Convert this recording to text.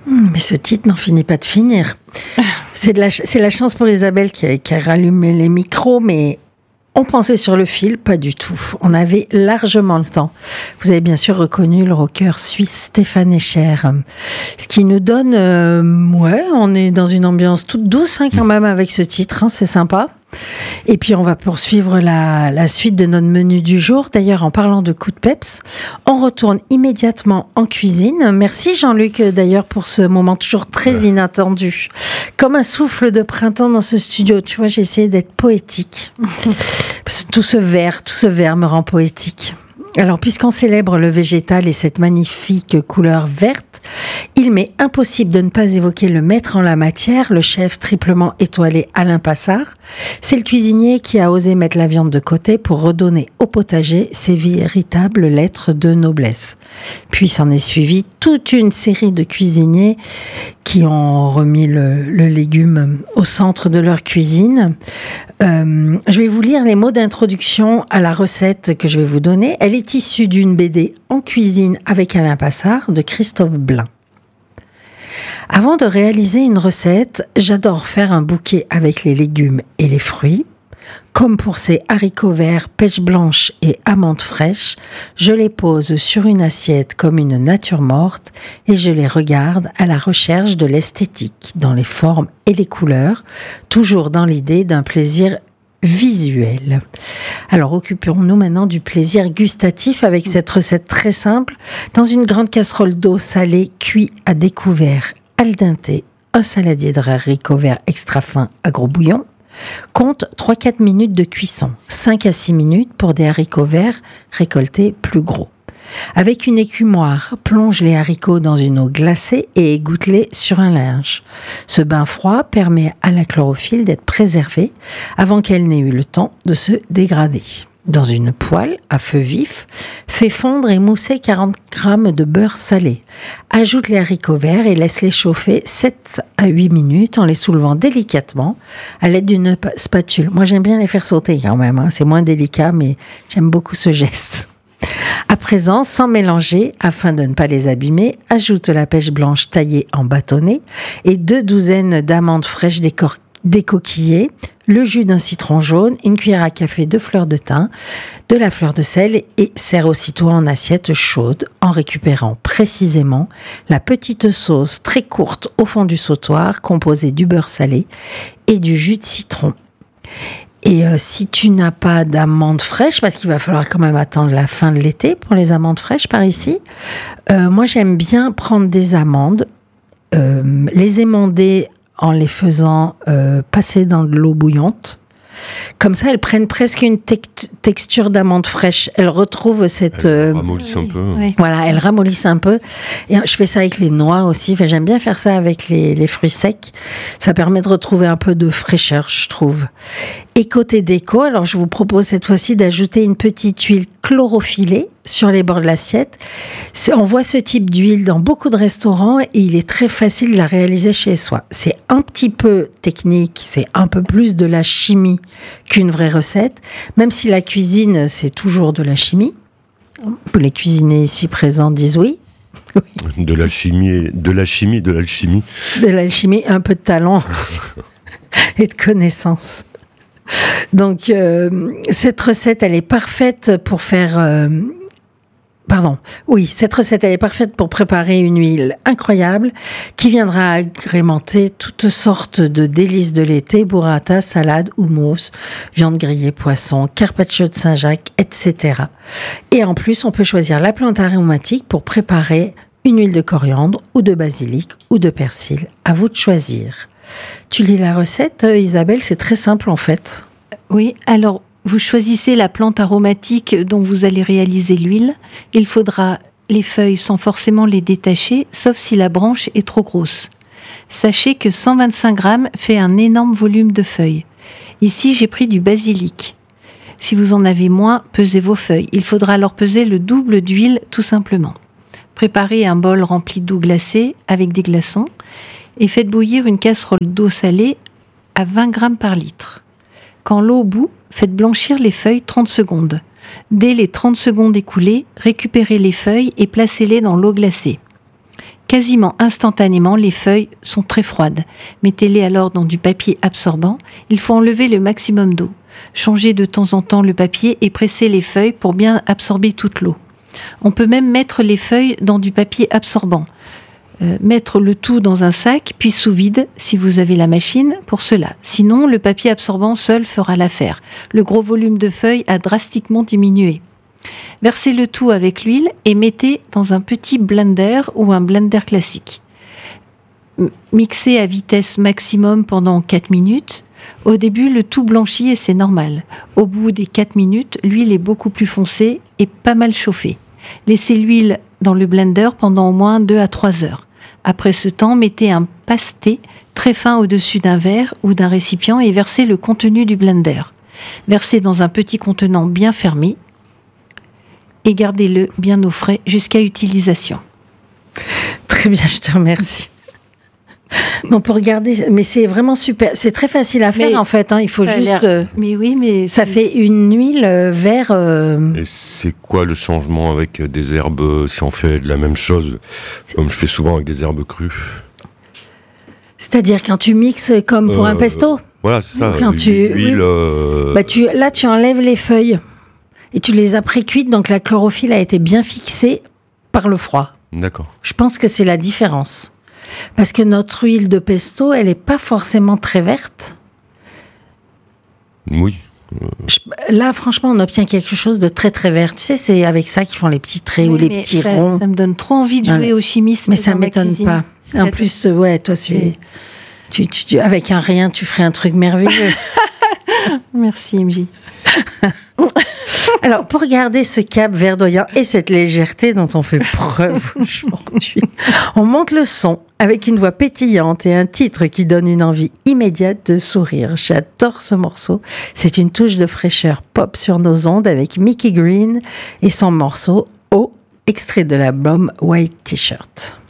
Mais ce titre n'en finit pas de finir. C'est la chance pour Isabelle qui a rallumé les micros, mais on pensait sur le fil, pas du tout. On avait largement le temps. Vous avez bien sûr reconnu le rocker suisse Stéphane Escher. Ce qui nous donne... on est dans une ambiance toute douce quand même avec ce titre, c'est sympa. Et puis on va poursuivre la suite de notre menu du jour. D'ailleurs, en parlant de coup de peps, on retourne immédiatement en cuisine. Merci Jean-Luc d'ailleurs pour ce moment toujours très inattendu. Comme un souffle de printemps dans ce studio. Tu vois, j'ai essayé d'être poétique. Tout ce vert me rend poétique. Alors, puisqu'on célèbre le végétal et cette magnifique couleur verte, il m'est impossible de ne pas évoquer le maître en la matière, le chef triplement étoilé Alain Passard. C'est le cuisinier qui a osé mettre la viande de côté pour redonner au potager ses véritables lettres de noblesse. Puis s'en est suivi toute une série de cuisiniers qui ont remis le légume au centre de leur cuisine. Je vais vous lire les mots d'introduction à la recette que je vais vous donner. Elle est issue d'une BD en cuisine avec Alain Passard de Christophe Blain. Avant de réaliser une recette, j'adore faire un bouquet avec les légumes et les fruits. Comme pour ces haricots verts, pêche blanche et amandes fraîches, je les pose sur une assiette comme une nature morte et je les regarde à la recherche de l'esthétique, dans les formes et les couleurs, toujours dans l'idée d'un plaisir visuel. Alors occupons-nous maintenant du plaisir gustatif avec cette recette très simple. Dans une grande casserole d'eau salée cuit à découvert al dente, un saladier de haricots verts extra fin à gros bouillon. Compte 3-4 minutes de cuisson, 5 à 6 minutes pour des haricots verts récoltés plus gros. Avec une écumoire, plonge les haricots dans une eau glacée et égoutte-les sur un linge. Ce bain froid permet à la chlorophylle d'être préservée avant qu'elle n'ait eu le temps de se dégrader. Dans une poêle à feu vif, fais fondre et mousser 40 g de beurre salé. Ajoute les haricots verts et laisse-les chauffer 7 à 8 minutes en les soulevant délicatement à l'aide d'une spatule. Moi, j'aime bien les faire sauter quand même, c'est moins délicat, mais j'aime beaucoup ce geste. À présent, sans mélanger, afin de ne pas les abîmer, ajoute la pêche blanche taillée en bâtonnets et 2 douzaines d'amandes fraîches décoquillées, le jus d'un citron jaune, une cuillère à café de fleur de thym, de la fleur de sel et sers aussitôt en assiette chaude en récupérant précisément la petite sauce très courte au fond du sautoir composée du beurre salé et du jus de citron. Et si tu n'as pas d'amandes fraîches, parce qu'il va falloir quand même attendre la fin de l'été pour les amandes fraîches par ici, moi j'aime bien prendre des amandes, les émonder en les faisant passer dans de l'eau bouillante. Comme ça, elles prennent presque une texture d'amande fraîche. Elles retrouvent cette... Elles ramollissent un peu. Ouais. Voilà, elles ramollissent un peu. Et je fais ça avec les noix aussi. Enfin, j'aime bien faire ça avec les fruits secs. Ça permet de retrouver un peu de fraîcheur, je trouve. Et côté déco, alors je vous propose cette fois-ci d'ajouter une petite huile chlorophyllée sur les bords de l'assiette. On voit ce type d'huile dans beaucoup de restaurants et il est très facile de la réaliser chez soi. C'est un petit peu technique, c'est un peu plus de la chimie qu'une vraie recette, même si la cuisine, c'est toujours de la chimie. Les cuisiniers ici présents disent oui. Oui. De l'alchimie, De l'alchimie, un peu de talent aussi. Et de connaissances. Donc, cette recette, elle est parfaite pour faire... cette recette, elle est parfaite pour préparer une huile incroyable qui viendra agrémenter toutes sortes de délices de l'été, burrata, salade, houmous, viande grillée, poisson, carpaccio de Saint-Jacques, etc. Et en plus, on peut choisir la plante aromatique pour préparer une huile de coriandre ou de basilic ou de persil. À vous de choisir. Tu lis la recette, Isabelle, c'est très simple en fait. Oui, alors vous choisissez la plante aromatique dont vous allez réaliser l'huile. Il faudra les feuilles sans forcément les détacher, sauf si la branche est trop grosse. Sachez que 125 grammes fait un énorme volume de feuilles. Ici, j'ai pris du basilic. Si vous en avez moins, pesez vos feuilles. Il faudra alors peser le double d'huile, tout simplement. Préparez un bol rempli d'eau glacée avec des glaçons et faites bouillir une casserole d'eau salée à 20 grammes par litre. Quand l'eau bout, faites blanchir les feuilles 30 secondes. Dès les 30 secondes écoulées, récupérez les feuilles et placez-les dans l'eau glacée. Quasiment instantanément, les feuilles sont très froides. Mettez-les alors dans du papier absorbant. Il faut enlever le maximum d'eau. Changez de temps en temps le papier et pressez les feuilles pour bien absorber toute l'eau. On peut même mettre les feuilles dans du papier absorbant. Mettre le tout dans un sac, puis sous vide, si vous avez la machine, pour cela. Sinon, le papier absorbant seul fera l'affaire. Le gros volume de feuilles a drastiquement diminué. Versez le tout avec l'huile et mettez dans un petit blender ou un blender classique. Mixez à vitesse maximum pendant 4 minutes. Au début, le tout blanchit et c'est normal. Au bout des 4 minutes, l'huile est beaucoup plus foncée et pas mal chauffée. Laissez l'huile dans le blender pendant au moins 2 à 3 heures. Après ce temps, mettez un pasté très fin au-dessus d'un verre ou d'un récipient et versez le contenu du blender. Versez dans un petit contenant bien fermé et gardez-le bien au frais jusqu'à utilisation. Très bien, je te remercie. Bon, pour regarder, mais c'est vraiment super. C'est très facile à faire en fait. Il faut juste. Mais oui, mais ça fait une huile vert. Et c'est quoi le changement avec des herbes si on fait de la même chose, comme je fais souvent avec des herbes crues? C'est-à-dire quand tu mixes comme pour un pesto. Voilà, c'est ça. Quand là, tu enlèves les feuilles et tu les as pré-cuites, donc la chlorophylle a été bien fixée par le froid. D'accord. Je pense que c'est la différence. Parce que notre huile de pesto, elle n'est pas forcément très verte. Oui. Là, franchement, on obtient quelque chose de très très vert. Tu sais, c'est avec ça qu'ils font les petits traits ou les petits ronds. Ça me donne trop envie de jouer au chimiste. Mais ça ne m'étonne pas. En plus, ouais, toi, c'est... avec un rien, tu ferais un truc merveilleux. Merci, MJ. Alors, pour garder ce cap verdoyant et cette légèreté dont on fait preuve aujourd'hui, on monte le son avec une voix pétillante et un titre qui donne une envie immédiate de sourire. J'adore ce morceau. C'est une touche de fraîcheur pop sur nos ondes avec Mickey Green et son morceau « Oh », extrait de l'album White T-shirt.